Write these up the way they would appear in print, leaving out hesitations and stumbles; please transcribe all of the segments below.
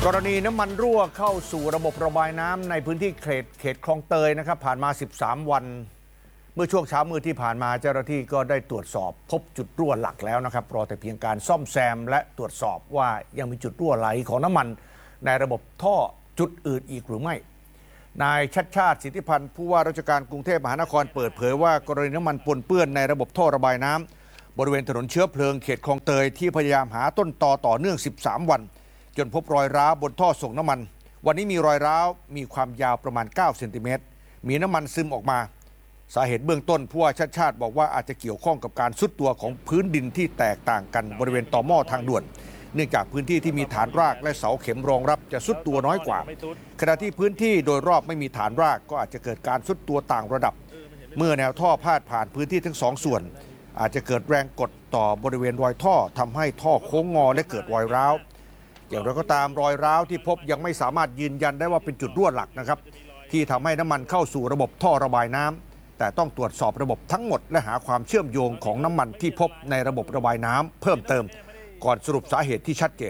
กรณีน้ำมันรั่วเข้าสู่ระบบระบายน้ำในพื้นที่เขตคลองเตยนะครับผ่านมา13วันเมื่อช่วงเช้ามืดที่ผ่านมาเจ้าหน้าที่ก็ได้ตรวจสอบพบจุดรั่วหลักแล้วนะครับรอแต่เพียงการซ่อมแซมและตรวจสอบว่ายังมีจุดรั่วไหลของน้ำมันในระบบท่อจุดอื่นอีกหรือไม่นายชัชชาติสิทธิพันธ์ผู้ว่าราชการกรุงเทพมหานครเปิดเผยว่ากรณีน้ำมันปนเปื้อนในระบบท่อระบายน้ำบริเวณถนนเชื้อเพลิงเขตคลองเตยที่พยายามหาต้นตอต่อเนื่อง13วันจนพบรอยร้าวบนท่อส่งน้ำมันวันนี้มีรอยร้าวมีความยาวประมาณ9เซนติเมตรมีน้ำมันซึมออกมาสาเหตุเบื้องต้นผู้ว่าชัชชาติบอกว่าอาจจะเกี่ยวข้องกับการทรุดตัวของพื้นดินที่แตกต่างกันบริเวณต่อหม้อทางด่วนเนื่องจากพื้นที่ที่มีฐานรากและเสาเข็มรองรับจะทรุดตัวน้อยกว่าขณะที่พื้นที่โดยรอบไม่มีฐานรากก็อาจจะเกิดการทรุดตัวต่างระดับเมื่อแนวท่อพาดผ่านพื้นที่ทั้งสองส่วนอาจจะเกิดแรงกดต่อบริเวณรอยท่อทำให้ท่อโค้งงอและเกิดรอยร้าวอย่างไรก็ตามรอยร้าวที่พบยังไม่สามารถยืนยันได้ว่าเป็นจุดรั่วหลักนะครับที่ทำให้น้ำมันเข้าสู่ระบบท่อระบายน้ำแต่ต้องตรวจสอบระบบทั้งหมดและหาความเชื่อมโยงของน้ำมันที่พบในระบบระบายน้ำเพิ่มเติมก่อนสรุปสาเหตุที่ชัดเจน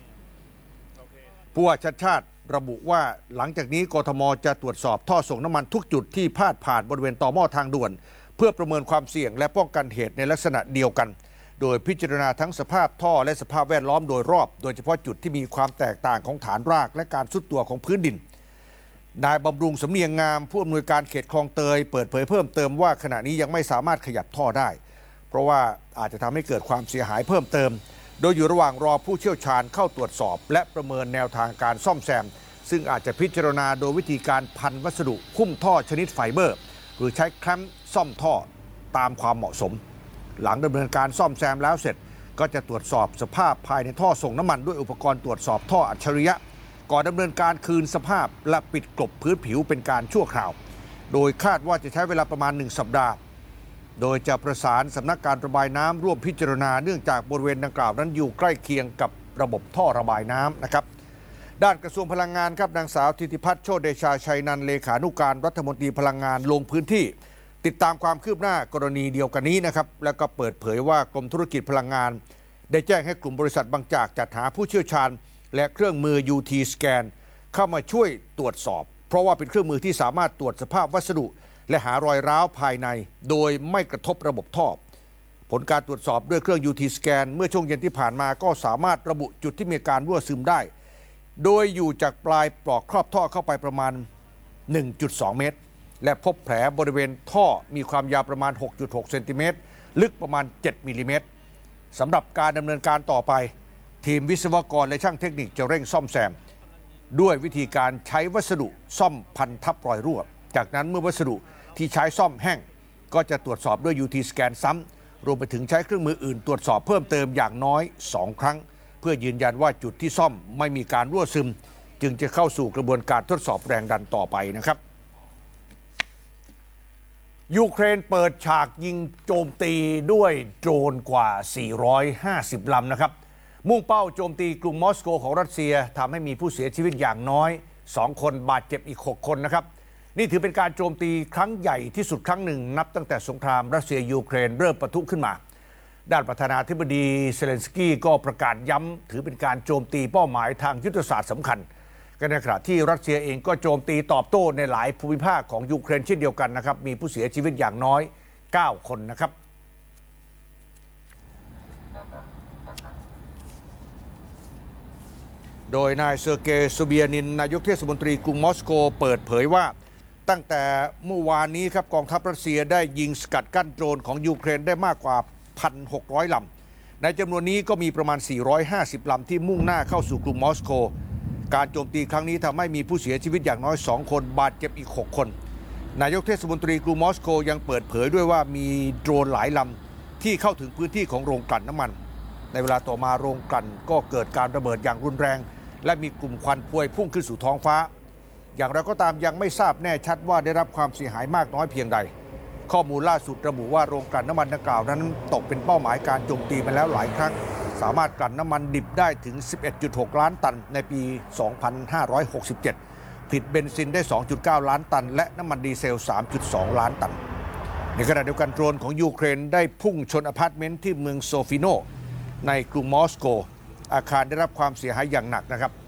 ผู้ว่าชัชชาติระบุว่าหลังจากนี้กทมจะตรวจสอบท่อส่งน้ำมันทุกจุดที่พาดผ่านบริเวณต่อหม้อทางด่วนเพื่อประเมินความเสี่ยงและป้องกันเหตุในลักษณะเดียวกันโดยพิจารณาทั้งสภาพท่อและสภาพแวดล้อมโดยรอบโดยเฉพาะจุดที่มีความแตกต่างของฐานรากและการทรุดตัวของพื้นดินนายบำรุงสำเนียงงามผู้อำนวยการเขตคลองเตยเปิดเผยเพิ่มเติมว่าขณะนี้ยังไม่สามารถขยับท่อได้เพราะว่าอาจจะทำให้เกิดความเสียหายเพิ่มเติมโดยอยู่ระหว่างรอผู้เชี่ยวชาญเข้าตรวจสอบและประเมินแนวทางการซ่อมแซมซึ่งอาจจะพิจารณาโดยวิธีการพันวัสดุหุ้มท่อชนิดไฟเบอร์หรือใช้แคลมป์ซ่อมท่อตามความเหมาะสมหลังดำเนินการซ่อมแซมแล้วเสร็จก็จะตรวจสอบสภาพภายในท่อส่งน้ำมันด้วยอุปกรณ์ตรวจสอบท่ออัจฉริยะก่อนดำเนินการคืนสภาพและปิดกลบพื้นผิวเป็นการชั่วคราวโดยคาดว่าจะใช้เวลาประมาณ1 สัปดาห์โดยจะประสานสำนักการระบายน้ำร่วมพิจารณาเนื่องจากบริเวณดังกล่าวนั้นอยู่ใกล้เคียงกับระบบท่อระบายน้ำนะครับด้านกระทรวงพลังงานครับนางสาวธิติพัฒน์โชติเดชาชัยนันท์เลขานุการรัฐมนตรีพลังงานลงพื้นที่ติดตามความคืบหน้ากรณีเดียวกันนี้นะครับแล้วก็เปิดเผยว่ากรมธุรกิจพลังงานได้แจ้งให้กลุ่มบริษัทบางจากจัดหาผู้เชี่ยวชาญและเครื่องมือ UT Scan เข้ามาช่วยตรวจสอบเพราะว่าเป็นเครื่องมือที่สามารถตรวจสภาพวัสดุและหารอยร้าวภายในโดยไม่กระทบระบบท่อผลการตรวจสอบด้วยเครื่อง UT Scan เมื่อช่วงเย็นที่ผ่านมาก็สามารถระบุจุดที่มีการรั่วซึมได้โดยอยู่จากปลายปลอกครอบท่อเข้าไปประมาณ 1.2 เมตรและพบแผลบริเวณท่อมีความยาวประมาณ 6.6 เซนติเมตรลึกประมาณ 7 มิลลิเมตรสำหรับการดำเนินการต่อไปทีมวิศวกรและช่างเทคนิคจะเร่งซ่อมแซมด้วยวิธีการใช้วัสดุซ่อมพันทับรอยรั่วจากนั้นเมื่อวัสดุที่ใช้ซ่อมแห้งก็จะตรวจสอบด้วย UT Scan ซ้ำรวมไปถึงใช้เครื่องมืออื่นตรวจสอบเพิ่มเติมอย่างน้อย2 ครั้งเพื่อยืนยันว่าจุดที่ซ่อมไม่มีการรั่วซึมจึงจะเข้าสู่กระบวนการทดสอบแรงดันต่อไปนะครับยูเครนเปิดฉากยิงโจมตีด้วยโดรนกว่า450 ลำนะครับมุ่งเป้าโจมตีกรุงมอสโกของรัสเซียทำให้มีผู้เสียชีวิตอย่างน้อย2 คนบาดเจ็บอีก6 คนนะครับนี่ถือเป็นการโจมตีครั้งใหญ่ที่สุดครั้งหนึ่งนับตั้งแต่สงครามรัสเซียยูเครนเริ่มปะทุขึ้นมาด้านประธานาธิบดีเซเลนสกี้ก็ประกาศย้ำถือเป็นการโจมตีเป้าหมายทางยุทธศาสตร์สำคัญในขณะที่รัสเซียเองก็โจมตีตอบโต้ในหลายภูมิภาคของยูเครนเช่นเดียวกันนะครับมีผู้เสียชีวิตอย่างน้อย9 คนนะครับโดยนายเซอร์เกย์ ซูเบียนินนายกเทศมนตรีกรุงมอสโกเปิดเผยว่าตั้งแต่เมื่อวานนี้ครับกองทัพรัสเซียได้ยิงสกัดกั้นโดรนของยูเครนได้มากกว่า 1,600 ลำในจำนวนนี้ก็มีประมาณ450 ลำที่มุ่งหน้าเข้าสู่กรุงมอสโกการโจมตีครั้งนี้ทำให้มีผู้เสียชีวิตอย่างน้อย2 คนบาดเจ็บอีก6 คนนายกเทศมนตรีกรุงมอสโกยังเปิดเผยด้วยว่ามีโดรนหลายลำที่เข้าถึงพื้นที่ของโรงกลั่นน้ำมันในเวลาต่อมาโรงกลั่นก็เกิดการระเบิดอย่างรุนแรงและมีกลุ่มควันพวยพุ่งขึ้นสู่ท้องฟ้าอย่างไรก็ตามยังไม่ทราบแน่ชัดว่าได้รับความเสียหายมากน้อยเพียงใดข้อมูลล่าสุดระบุว่าโรงกลั่นน้ำมันดังกล่าวนั้นตกเป็นเป้าหมายการโจมตีมาแล้วหลายครั้งสามารถกลั่นน้ำมันดิบได้ถึง 11.6 ล้านตันในปี 2567 ผลิตเบนซินได้ 2.9 ล้านตันและน้ำมันดีเซล 3.2 ล้านตันในขณะเดียวกันโดรนของยูเครนได้พุ่งชนอพาร์ตเมนต์ที่เมืองโซฟิโนในกรุงมอสโกอาคารได้รับความเสียหายอย่างหนักนะครับผ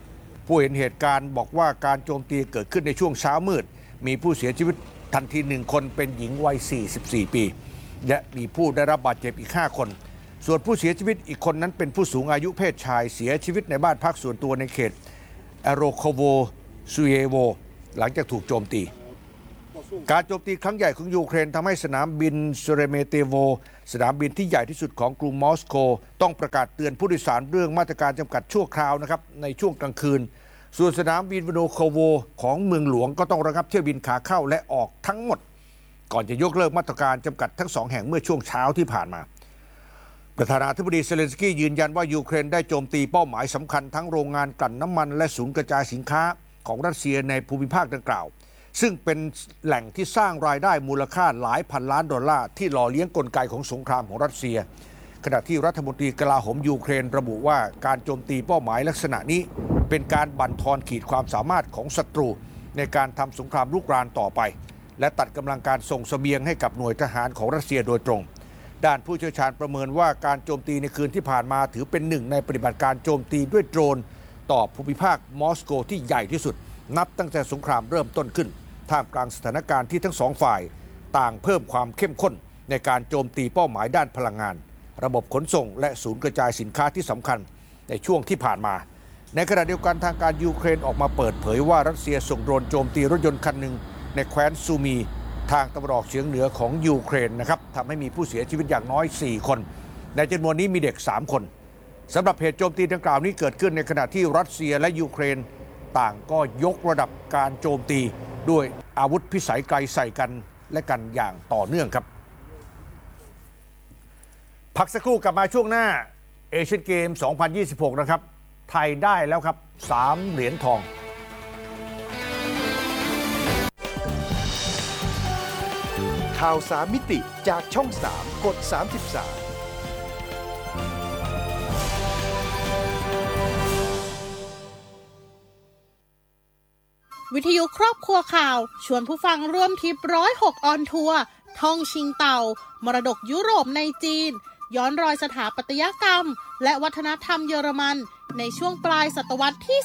ผู้เห็นเหตุการณ์บอกว่าการโจมตีเกิดขึ้นในช่วงเช้ามืดมีผู้เสียชีวิตทันที1 คนเป็นหญิงวัย 44 ปีและมีผู้ได้รับบาดเจ็บอีก 5 คนส่วนผู้เสียชีวิตอีกคนนั้นเป็นผู้สูงอายุเพศชายเสียชีวิตในบ้านพักส่วนตัวในเขตแอโรโคโวซูเยโวหลังจากถูกโจมตีการโจมตีครั้งใหญ่ของยูเครนทำให้สนามบินเซเรเมเตโวสนามบินที่ใหญ่ที่สุดของกรุงมอสโกต้องประกาศเตือนผู้โดยสารเรื่องมาตรการจำกัดชั่วคราวนะครับในช่วงกลางคืนส่วนสนามบินวโนโคโวของเมืองหลวงก็ต้องระงับเที่ยวบินขาเข้าและออกทั้งหมดก่อนจะยกเลิกมาตรการจำกัดทั้ง2 แห่งเมื่อช่วงเช้าที่ผ่านมาประธานาธิบดีเซเลนสกี้ยืนยันว่ายูเครนได้โจมตีเป้าหมายสำคัญทั้งโรงงานกลั่นน้ำมันและศูนย์กระจายสินค้าของรัสเซียในภูมิภาคดังกล่าวซึ่งเป็นแหล่งที่สร้างรายได้มูลค่าหลายพันล้านดอลลาร์ที่หล่อเลี้ยงกลไกของสงครามของรัสเซียขณะที่รัฐมนตรีกลาโหมยูเครนระบุว่าการโจมตีเป้าหมายลักษณะนี้เป็นการบั่นทอนขีดความสามารถของศัตรูในการทำสงครามรุกรานต่อไปและตัดกำลังการส่งเสบียงให้กับหน่วยทหารของรัสเซียโดยตรงด้านผู้เชี่ยวชาญประเมินว่าการโจมตีในคืนที่ผ่านมาถือเป็นหนึ่งในปฏิบัติการโจมตีด้วยโดรนต่อภูมิภาคมอสโกที่ใหญ่ที่สุดนับตั้งแต่สงครามเริ่มต้นขึ้นท่ามกลางสถานการณ์ที่ทั้ง2 ฝ่ายต่างเพิ่มความเข้มข้นในการโจมตีเป้าหมายด้านพลังงานระบบขนส่งและศูนย์กระจายสินค้าที่สำคัญในช่วงที่ผ่านมาในขณะเดียวกันทางการยูเครนออกมาเปิดเผยว่ารัสเซียส่งโดรนโจมตีรถยนต์คันหนึ่งในแคว้นซูมีทางตะวันออกเฉียงเหนือของยูเครนนะครับทำให้มีผู้เสียชีวิตอย่างน้อย4 คนในจำนวนนี้มีเด็ก3 คนสำหรับเหตุโจมตีดังกล่าวนี้เกิดขึ้นในขณะที่รัสเซียและยูเครนต่างก็ยกระดับการโจมตีด้วยอาวุธพิสัยไกลใส่กันและกันอย่างต่อเนื่องครับพักสักครู่กลับมาช่วงหน้าเอเชียนเกม 2026 นะครับไทยได้แล้วครับ3 เหรียญทองข่าว3 มิติจากช่อง 3 กด 33 วิทยุครอบครัวข่าวชวนผู้ฟังร่วมทริป106 ออนทัวร์ท่องชิงเต่ามรดกยุโรปในจีนย้อนรอยสถาปัตยกรรมและวัฒนธรรมเยอรมันในช่วงปลายศตวรรษที่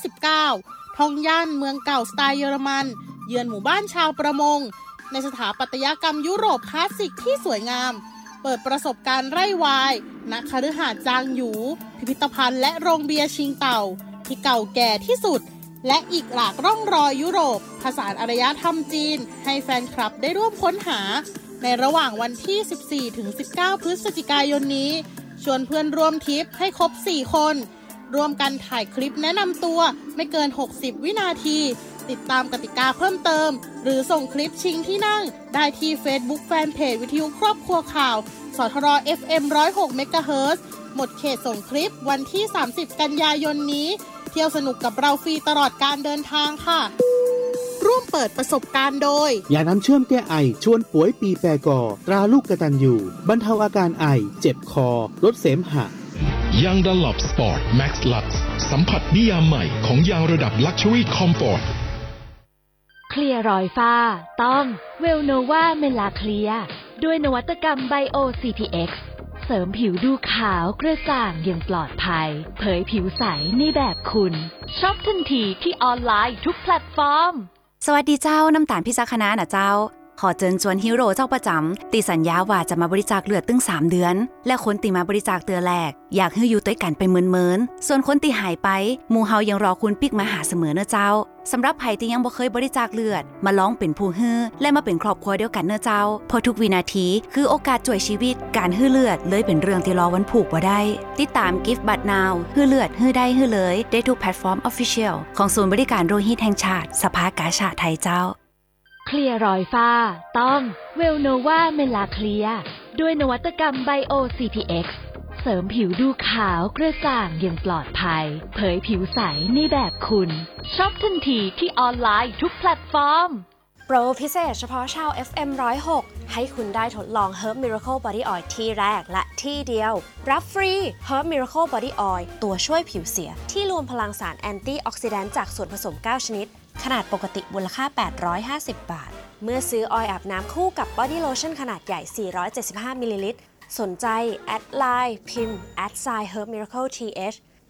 19 ท่องย่านเมืองเก่าสไตล์เยอรมันเยือนหมู่บ้านชาวประมงในสถาปัตยกรรมยุโรปคลาสสิกที่สวยงามเปิดประสบการณ์ไร่วายณคฤหาสน์จางหยูพิพิธภัณฑ์และโรงเบียร์ชิงเต่าที่เก่าแก่ที่สุดและอีกหลากร่องรอยยุโรปผสานอารยธรรมจีนให้แฟนคลับได้ร่วมค้นหาในระหว่างวันที่ 14-19 พฤศจิกายนนี้ชวนเพื่อนร่วมทริปให้ครบ 4 คนร่วมกันถ่ายคลิปแนะนำตัวไม่เกิน 60 วินาทีติดตามกติกาเพิ่มเติมหรือส่งคลิปชิงที่นั่งได้ที่ Facebook Fanpage วิทยุครอบครัวข่าวสทร FM 106 เมกะเฮิรตซ์หมดเขตส่งคลิปวันที่ 30 กันยายนนี้เที่ยวสนุกกับเราฟรีตลอดการเดินทางค่ะร่วมเปิดประสบการณ์โดยยาน้ำเชื่อมแก้ไอชวนป่วยปีแปรกอตราลูกกตัญญูบรรเทาอาการไอเจ็บคอลดเสมหะยางดัลลอปสปอร์ตแม็กซ์ลักซ์สัมผัสนิยามใหม่ของยางระดับลักชัวรี่คอมฟอร์ตเคลียร์รอยฝ้าต้องเวลโนวาเมลาเคลียด้วยนวัตกรรมไบโอ CPX เสริมผิวดูขาวกระจ่างอย่างปลอดภัยเผยผิวใสในแบบคุณช็อปทันทีที่ออนไลน์ทุกแพลตฟอร์มสวัสดีเจ้าน้ำตาลพิจักคณะนะเจ้าขอเชิญชวนฮีโร่เจ้าประจำตีสัญญาว่าจะมาบริจาคเลือดตึง3 เดือนและคนตีมาบริจาคเตือแรกอยากให้อยู่ด้วยกันไปเมินส่วนคนตีหายไปหมู่เฮายังรอคุณปิกมาหาเสมอเนอะเจ้าสำหรับไผที่ยังบ่เคยบริจาคเลือดมาลองเป็นผู้ฮื้อและมาเป็นครอบครัวเดียวกันเนอะเจ้าเพราะทุกวินาทีคือโอกาสช่วยชีวิตการฮื้อเลือดเลยเป็นเรื่องที่รอวันผูกบ่ได้ติดตาม Give But Now ฮื้อเลือดฮื้อได้ฮื้อเลยได้ทุกแพลตฟอร์ม Official ของศูนย์บริการโลหิตแห่งชาติสภากาชาดไทยเจ้าเคลียร์รอยฝ้าต้องเวลโนวาเมลาเคลียด้วยนวัตกรรมไบโอ CPX เสริมผิวดูขาวกระจ่างอย่างปลอดภัยเผยผิวใสในแบบคุณช็อปทันทีที่ออนไลน์ทุกแพลตฟอร์มโปรพิเศษเฉพาะชาว FM 106ให้คุณได้ทดลอง Herb Miracle Body Oil ที่แรกและที่เดียวรับฟรี Herb Miracle Body Oil ตัวช่วยผิวเสียที่รวมพลังสารแอนตี้ออกซิแดนต์จากส่วนผสม9 ชนิดขนาดปกติมูลค่า850 บาทเมื่อซื้อออยล์อาบน้ำคู่กับ Body Lotion ขนาดใหญ่475 มิลลิลิตรสนใจแอดไลน์พิมพ์ @Herb Miracle TH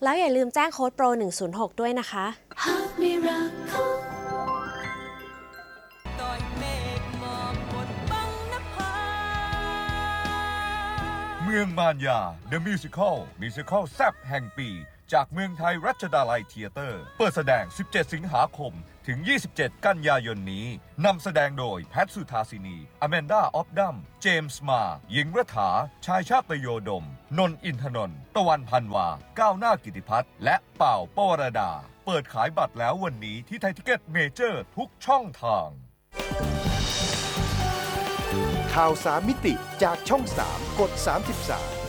แล้วอย่าลืมแจ้งโค้ดโปร106ด้วยนะคะเมืองมารยา The Musical แซ่บแห่งปี จากเมืองไทยรัชดาลัยเธียเตอร์ เปิดแสดง 17 สิงหาคม ถึง 27 กันยายนนี้ นำแสดงโดยแพทสุธาสินี อแมนดา ออฟดัม เจมส์มา หญิงรัฐา ชายชาตโยดม นนท์อินทนนท์ ตะวันพันวา ก้าวหน้ากิติพัฒน์ และเป่าปวรดา เปิดขายบัตรแล้ววันนี้ที่ไทยทิเก็ตเมเจอร์ทุกช่องทางข่าวสามมิติจากช่อง 3 กด 33